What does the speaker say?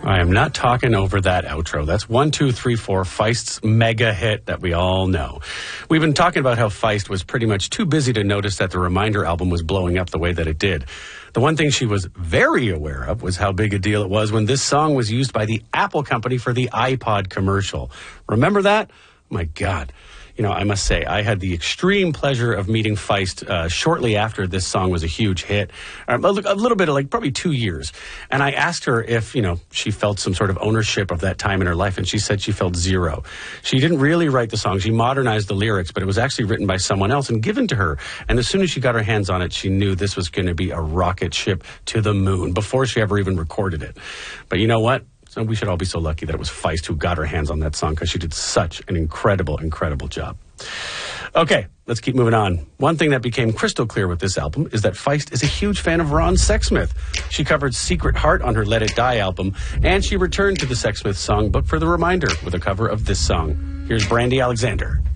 I am not talking over that outro. That's 1, 2, 3, 4, Feist's mega hit that we all know. We've been talking about how Feist was pretty much too busy to notice that the Reminder album was blowing up the way that it did. The one thing she was very aware of was how big a deal it was when this song was used by the Apple company for the iPod commercial. Remember that? My God. You know, I must say, I had the extreme pleasure of meeting Feist shortly after this song was a huge hit. A little bit of probably 2 years. And I asked her if, she felt some sort of ownership of that time in her life. And she said she felt zero. She didn't really write the song. She modernized the lyrics, but it was actually written by someone else and given to her. And as soon as she got her hands on it, she knew this was going to be a rocket ship to the moon before she ever even recorded it. But you know what? So we should all be so lucky that it was Feist who got her hands on that song because she did such an incredible, incredible job. Okay, let's keep moving on. One thing that became crystal clear with this album is that Feist is a huge fan of Ron Sexsmith. She covered Secret Heart on her Let It Die album, and she returned to the Sexsmith songbook for the Reminder with a cover of this song. Here's Brandy Alexander.